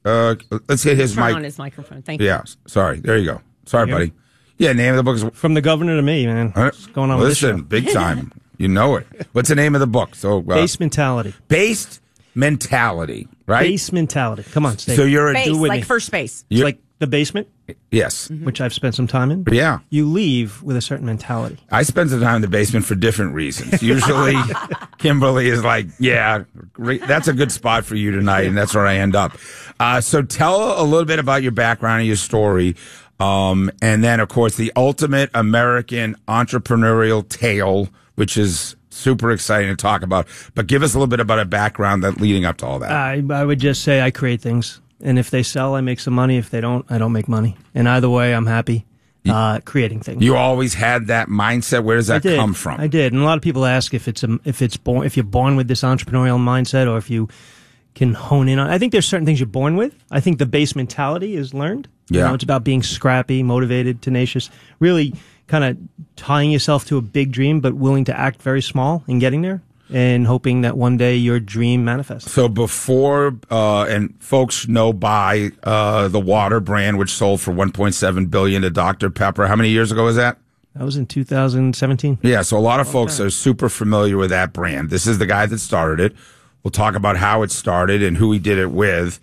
let's hit his Turn mic. on his microphone. Thank you. Yeah, sorry. There you go. Sorry, buddy. Yeah, name of the book is... From the governor to me, man. What's going on with this show? Listen, big time. You know it. What's the name of the book? So Base Mentality. Based Mentality, right? Base Mentality. Come on, Steve. So you're Base, do with like me. first base. It's like the basement, Yes. which I've spent some time in. Yeah. You leave with a certain mentality. I spend some time in the basement for different reasons. Usually, Kimberly is like, yeah, that's a good spot for you tonight, and that's where I end up. So tell a little bit about your background and your story. And then, of course, the ultimate American entrepreneurial tale, which is super exciting to talk about. But give us a little bit about a background that leading up to all that. I would just say I create things. And if they sell, I make some money. If they don't, I don't make money. And either way, I'm happy creating things. You always had that mindset. Where does that come from? I did. And a lot of people ask if you're born with this entrepreneurial mindset or if you can hone in on. I think there's certain things you're born with. I think the base mentality is learned. Yeah. You know, it's about being scrappy, motivated, tenacious, really kind of tying yourself to a big dream, but willing to act very small in getting there and hoping that one day your dream manifests. So before, and folks know by the water brand, which sold for $1.7 billion to Dr. Pepper. How many years ago was that? That was in 2017. Yeah, so a lot of folks are super familiar with that brand. This is the guy that started it. We'll talk about how it started and who he did it with.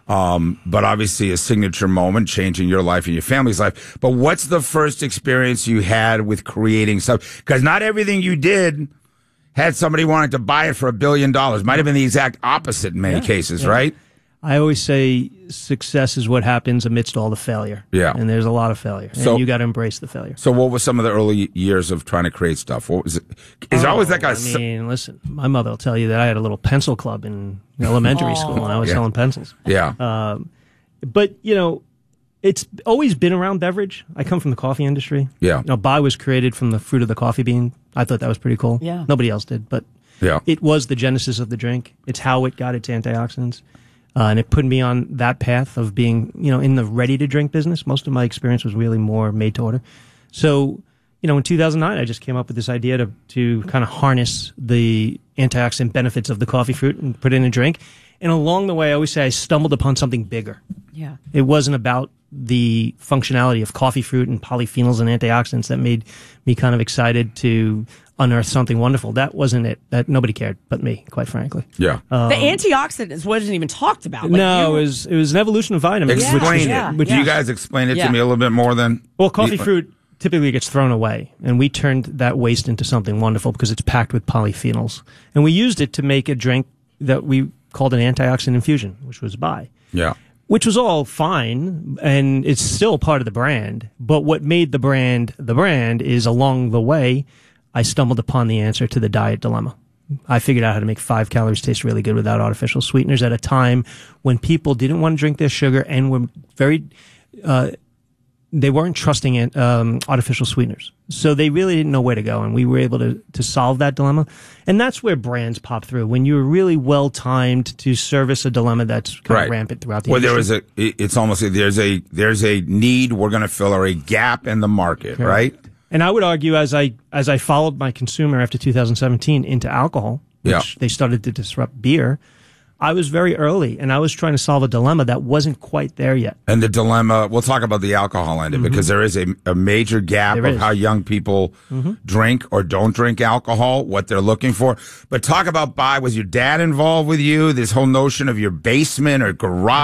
But obviously a signature moment changing your life and your family's life. But what's the first experience you had with creating stuff? Because not everything you did had somebody wanting to buy it for $1 billion. Might have been the exact opposite in many cases, right? I always say success is what happens amidst all the failure. Yeah. And there's a lot of failure. And So- you got to embrace the failure. So what was some of the early years of trying to create stuff? What was it? Is it always like a... I mean, listen, my mother will tell you that I had a little pencil club in elementary school when I was selling pencils. Yeah. But, you know, it's always been around beverage. I come from the coffee industry. Yeah. You know, Bai was created from the fruit of the coffee bean. I thought that was pretty cool. Yeah. Nobody else did, but Yeah. it was the genesis of the drink. It's how it got its antioxidants. And it put me on that path of being, you know, in the ready-to-drink business. Most of my experience was really more made-to-order. So, you know, in 2009, I just came up with this idea to kind of harness the antioxidant benefits of the coffee fruit and put it in a drink. And along the way, I always say I stumbled upon something bigger. Yeah. It wasn't about the functionality of coffee fruit and polyphenols and antioxidants that made me kind of excited to unearth something wonderful. That wasn't it. That nobody cared but me, quite frankly. Yeah. The antioxidants wasn't even talked about. Like, No, it was an evolution of vitamins. Explain Yeah. it. Can you guys explain it Yeah. to me a little bit more than... Well, coffee fruit typically gets thrown away, and we turned that waste into something wonderful because it's packed with polyphenols. And we used it to make a drink that we called an antioxidant infusion, which was Bai. Yeah. Which was all fine, and it's still part of the brand. But what made the brand is along the way, I stumbled upon the answer to the diet dilemma. I figured out how to make 5 calories taste really good without artificial sweeteners at a time when people didn't want to drink their sugar and were very, they weren't trusting in artificial sweeteners. So they really didn't know where to go, and we were able to solve that dilemma. And that's where brands pop through, when you're really well-timed to service a dilemma that's kind of rampant throughout the industry. It's almost, there's a need we're going to fill or a gap in the market, right? And I would argue as I followed my consumer after 2017 into alcohol, which they started to disrupt beer, I was very early, and I was trying to solve a dilemma that wasn't quite there yet. And the dilemma, we'll talk about the alcohol end of it, because there is a major gap of how young people drink or don't drink alcohol, what they're looking for. But talk about Bai. Was your dad involved with you? This whole notion of your basement or garage?